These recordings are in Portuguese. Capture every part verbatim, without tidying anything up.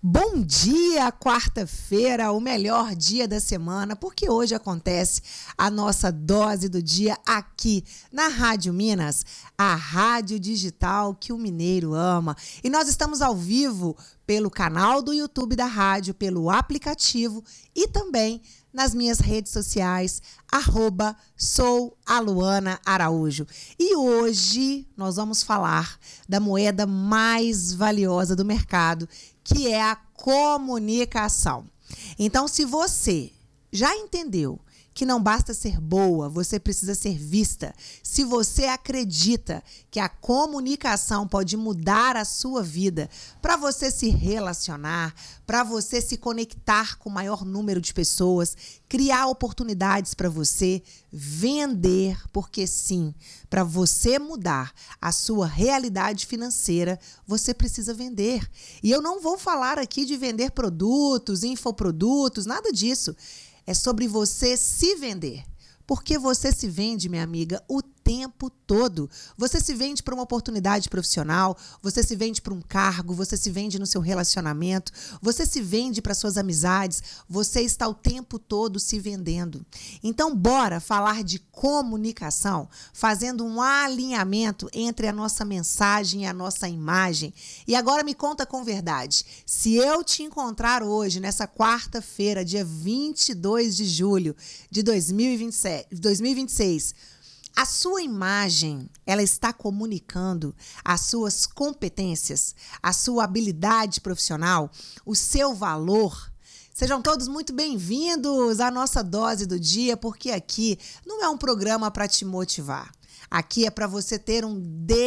Bom dia, quarta-feira, o melhor dia da semana, porque hoje acontece a nossa dose do dia aqui na Rádio Minas, a rádio digital que o mineiro ama. E nós estamos ao vivo pelo canal do YouTube da rádio, pelo aplicativo e também nas minhas redes sociais, arroba sou a Luana Araújo. E hoje nós vamos falar da moeda mais valiosa do mercado, que é a comunicação. Então, se você já entendeu que não basta ser boa, você precisa ser vista. Se você acredita que a comunicação pode mudar a sua vida, para você se relacionar, para você se conectar com o maior número de pessoas, criar oportunidades para você, vender, porque sim, para você mudar a sua realidade financeira, você precisa vender. E eu não vou falar aqui de vender produtos, infoprodutos, nada disso. É sobre você se vender. Porque você se vende, minha amiga, o tempo todo. Você se vende para uma oportunidade profissional, você se vende para um cargo, você se vende no seu relacionamento, você se vende para suas amizades, você está o tempo todo se vendendo. Então, bora falar de comunicação, fazendo um alinhamento entre a nossa mensagem e a nossa imagem. E agora me conta com verdade, se eu te encontrar hoje, nessa quarta-feira, dia vinte e dois de julho de dois mil e vinte e sete, dois mil e vinte e seis, a sua imagem, ela está comunicando as suas competências, a sua habilidade profissional, o seu valor. Sejam todos muito bem-vindos à nossa dose do dia, porque aqui não é um programa para te motivar. Aqui é para você ter um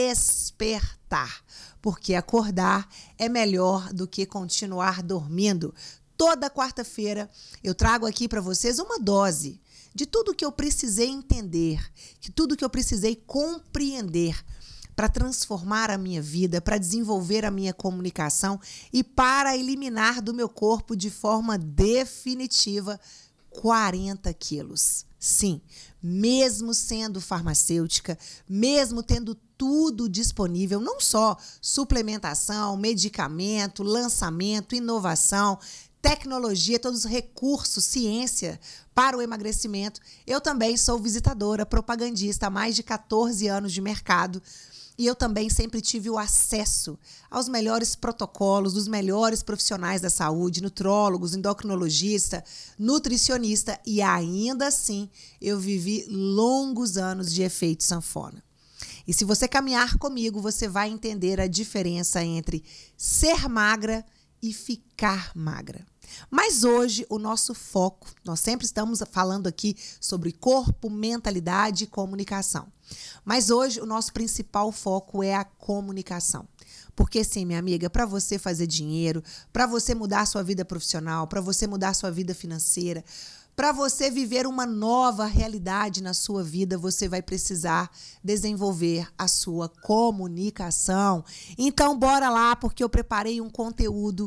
despertar, porque acordar é melhor do que continuar dormindo. Toda quarta-feira eu trago aqui para vocês uma dose de tudo que eu precisei entender, de tudo que eu precisei compreender para transformar a minha vida, para desenvolver a minha comunicação e para eliminar do meu corpo de forma definitiva quarenta quilos. Sim, mesmo sendo farmacêutica, mesmo tendo tudo disponível, não só suplementação, medicamento, lançamento, inovação, tecnologia, todos os recursos, ciência para o emagrecimento. Eu também sou visitadora, propagandista há mais de quatorze anos de mercado e eu também sempre tive o acesso aos melhores protocolos, dos melhores profissionais da saúde, nutrólogos, endocrinologista, nutricionista e ainda assim eu vivi longos anos de efeito sanfona. E se você caminhar comigo, você vai entender a diferença entre ser magra e ficar magra. Mas hoje o nosso foco, nós sempre estamos falando aqui sobre corpo, mentalidade e comunicação. Mas hoje o nosso principal foco é a comunicação. Porque sim, minha amiga, para você fazer dinheiro, para você mudar a sua vida profissional, para você mudar a sua vida financeira, para você viver uma nova realidade na sua vida, você vai precisar desenvolver a sua comunicação. Então, bora lá, porque eu preparei um conteúdo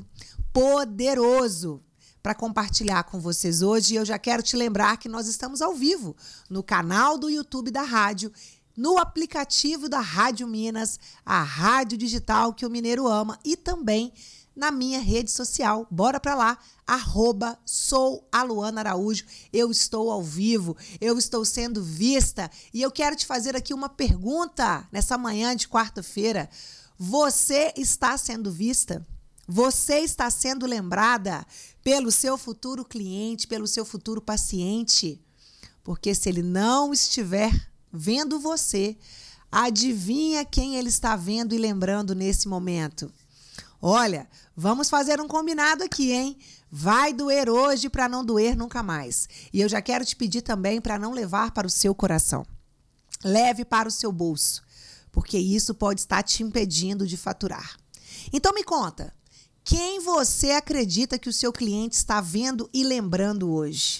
poderoso para compartilhar com vocês hoje. E eu já quero te lembrar que nós estamos ao vivo no canal do YouTube da rádio, no aplicativo da Rádio Minas, a rádio digital que o mineiro ama, e também na minha rede social. Bora para lá, arroba sou a Luana Araújo. Eu estou ao vivo, eu estou sendo vista e eu quero te fazer aqui uma pergunta nessa manhã de quarta-feira. Você está sendo vista? Você está sendo lembrada pelo seu futuro cliente, pelo seu futuro paciente? Porque se ele não estiver vendo você, adivinha quem ele está vendo e lembrando nesse momento? Olha, vamos fazer um combinado aqui, hein? Vai doer hoje para não doer nunca mais. E eu já quero te pedir também para não levar para o seu coração. Leve para o seu bolso, porque isso pode estar te impedindo de faturar. Então me conta, quem você acredita que o seu cliente está vendo e lembrando hoje?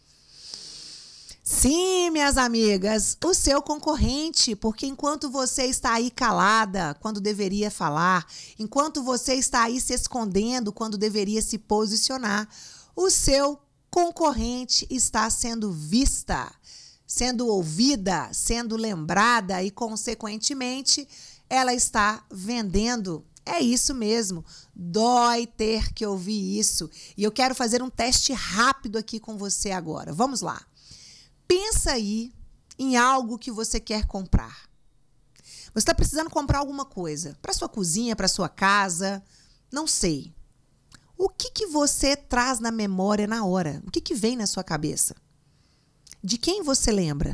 Sim, minhas amigas, o seu concorrente, porque enquanto você está aí calada quando deveria falar, enquanto você está aí se escondendo quando deveria se posicionar, o seu concorrente está sendo vista, sendo ouvida, sendo lembrada e, consequentemente, ela está vendendo É isso mesmo. Dói ter que ouvir isso. E eu quero fazer um teste rápido aqui com você agora. Vamos lá. Pensa aí em algo que você quer comprar. Você está precisando comprar alguma coisa para sua cozinha, para sua casa, não sei. O que, que você traz na memória na hora? O que, que vem na sua cabeça? De quem você lembra?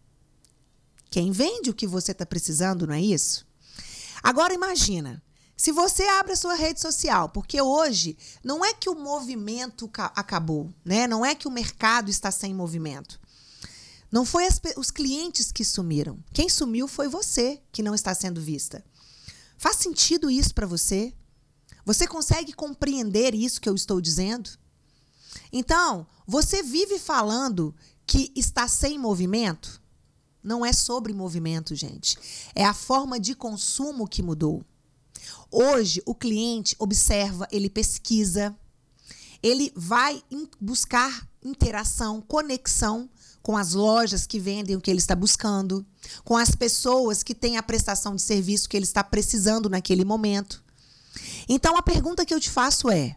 Quem vende o que você está precisando, não é isso? Agora imagina, se você abre a sua rede social, porque hoje não é que o movimento acabou, né? Não é que o mercado está sem movimento. Não foi as, os clientes que sumiram. Quem sumiu foi você, que não está sendo vista. Faz sentido isso para você? Você consegue compreender isso que eu estou dizendo? Então, você vive falando que está sem movimento? Não é sobre movimento, gente. É a forma de consumo que mudou. Hoje, o cliente observa, ele pesquisa, ele vai buscar interação, conexão com as lojas que vendem o que ele está buscando, com as pessoas que têm a prestação de serviço que ele está precisando naquele momento. Então, a pergunta que eu te faço é: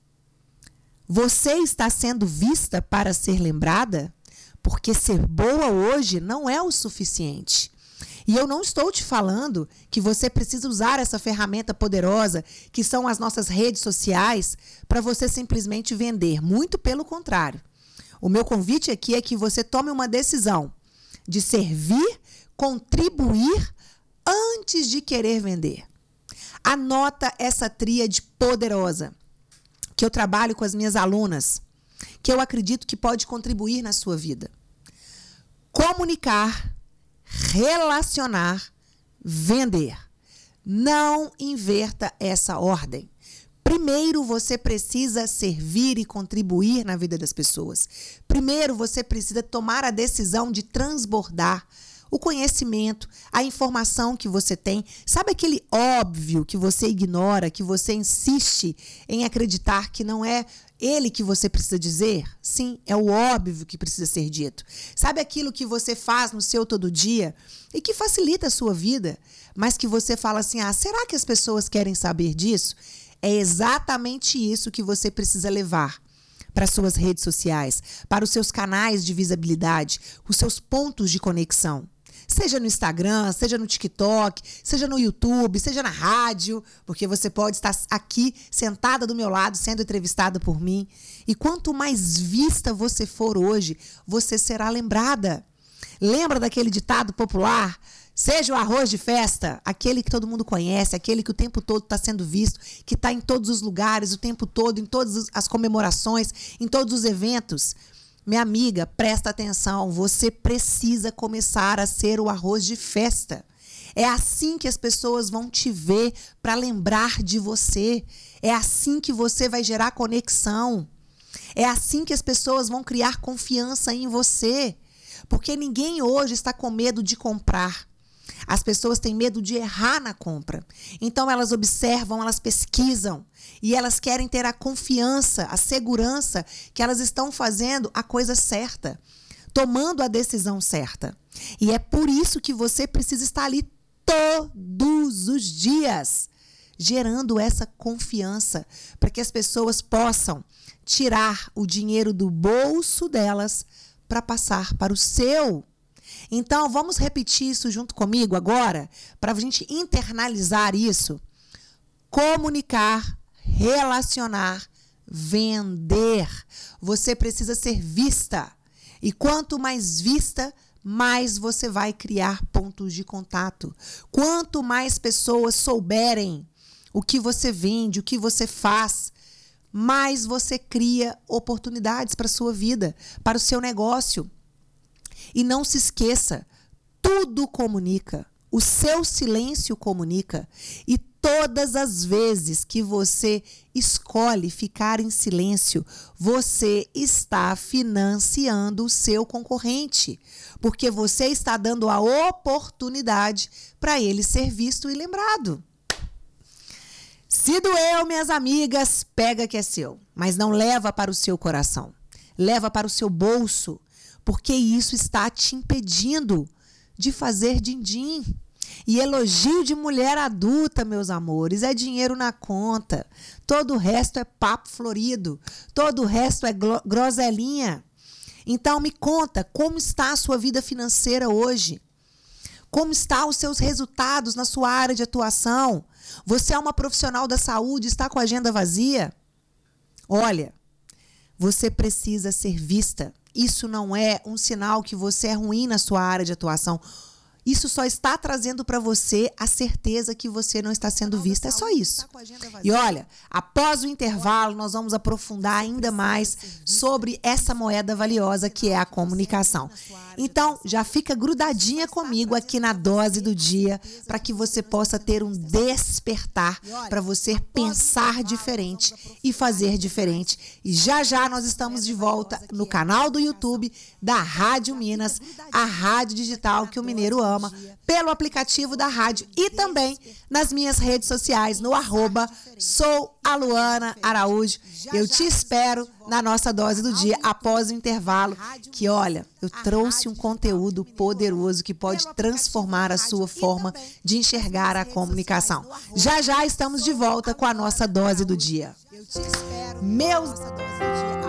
você está sendo vista para ser lembrada? Porque ser boa hoje não é o suficiente. E eu não estou te falando que você precisa usar essa ferramenta poderosa que são as nossas redes sociais para você simplesmente vender. Muito pelo contrário. O meu convite aqui é que você tome uma decisão de servir, contribuir antes de querer vender. Anota essa tríade poderosa que eu trabalho com as minhas alunas, que eu acredito que pode contribuir na sua vida. Comunicar, relacionar, vender. Não inverta essa ordem. Primeiro, você precisa servir e contribuir na vida das pessoas. Primeiro, você precisa tomar a decisão de transbordar o conhecimento, a informação que você tem. Sabe aquele óbvio que você ignora, que você insiste em acreditar que não é ele que você precisa dizer? Sim, é o óbvio que precisa ser dito. Sabe aquilo que você faz no seu todo dia e que facilita a sua vida, mas que você fala assim: ah, será que as pessoas querem saber disso? É exatamente isso que você precisa levar para suas redes sociais, para os seus canais de visibilidade, os seus pontos de conexão. Seja no Instagram, seja no TikTok, seja no YouTube, seja na rádio, porque você pode estar aqui sentada do meu lado, sendo entrevistada por mim. E quanto mais vista você for hoje, você será lembrada. Lembra daquele ditado popular? Seja o arroz de festa, aquele que todo mundo conhece, aquele que o tempo todo está sendo visto, que está em todos os lugares, o tempo todo, em todas as comemorações, em todos os eventos. Minha amiga, presta atenção, você precisa começar a ser o arroz de festa. É assim que as pessoas vão te ver para lembrar de você. É assim que você vai gerar conexão. É assim que as pessoas vão criar confiança em você. Porque ninguém hoje está com medo de comprar. As pessoas têm medo de errar na compra. Então elas observam, elas pesquisam e elas querem ter a confiança, a segurança que elas estão fazendo a coisa certa, tomando a decisão certa. E é por isso que você precisa estar ali todos os dias, gerando essa confiança, para que as pessoas possam tirar o dinheiro do bolso delas para passar para o seu. Então, vamos repetir isso junto comigo agora, para a gente internalizar isso. Comunicar, relacionar, vender. Você precisa ser vista. E quanto mais vista, mais você vai criar pontos de contato. Quanto mais pessoas souberem o que você vende, o que você faz, mais você cria oportunidades para a sua vida, para o seu negócio. E não se esqueça, tudo comunica. O seu silêncio comunica. E todas as vezes que você escolhe ficar em silêncio, você está financiando o seu concorrente. Porque você está dando a oportunidade para ele ser visto e lembrado. Se doeu, minhas amigas, pega que é seu. Mas não leva para o seu coração. Leva para o seu bolso. Porque isso está te impedindo de fazer din-din. E elogio de mulher adulta, meus amores, é dinheiro na conta. Todo o resto é papo florido. Todo o resto é groselinha. Então me conta, como está a sua vida financeira hoje? Como estão os seus resultados na sua área de atuação? Você é uma profissional da saúde, está com a agenda vazia? Olha, você precisa ser vista. Isso não é um sinal que você é ruim na sua área de atuação. Isso só está trazendo para você a certeza que você não está sendo vista. É só isso. E olha, após o intervalo, nós vamos aprofundar ainda mais sobre essa moeda valiosa que é a comunicação. Então, já fica grudadinha comigo aqui na Dose do Dia para que você possa ter um despertar, para você pensar diferente e fazer diferente. E já já nós estamos de volta no canal do YouTube da Rádio Minas, a rádio digital que o mineiro ama. Pelo aplicativo da rádio e também nas minhas redes sociais, no arroba sou a Luana Araújo. Eu te espero na nossa dose do dia após o intervalo, que olha, eu trouxe um conteúdo poderoso que pode transformar a sua forma de enxergar a comunicação. Já já estamos de volta com a nossa dose do dia. Eu te espero. Meus